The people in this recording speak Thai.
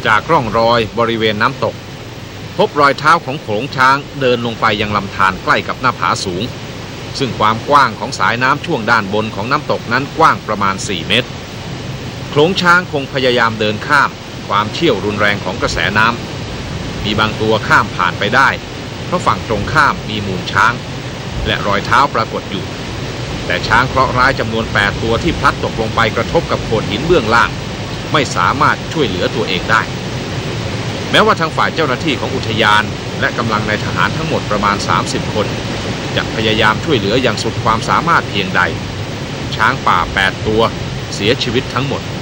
จากร่องรอยบริเวณน้ำตกพบรอยเท้าของโขลงช้างเดินลงไปยังลำธารใกล้กับหน้าผาสูงซึ่งความกว้างของสายน้ำช่วงด้านบนของน้ำตกนั้นกว้างประมาณ4 เมตรโขลงช้างคงพยายามเดินข้ามความเชี่ยวรุนแรงของกระแสน้ำมีบางตัวข้ามผ่านไปได้เพราะฝั่งตรงข้ามมีมูลช้างและรอยเท้าปรากฏอยู่แต่ช้างเคราะห์ร้ายจำนวน8 ตัวที่พลัดตกลงไปกระทบกับโขดหินเบื้องล่างไม่สามารถช่วยเหลือตัวเองได้แม้ว่าทางฝ่ายเจ้าหน้าที่ของอุทยานและกำลังในทหารทั้งหมดประมาณ30 คนจะพยายามช่วยเหลืออย่างสุดความสามารถเพียงใดช้างป่า8 ตัวเสียชีวิตทั้งหมด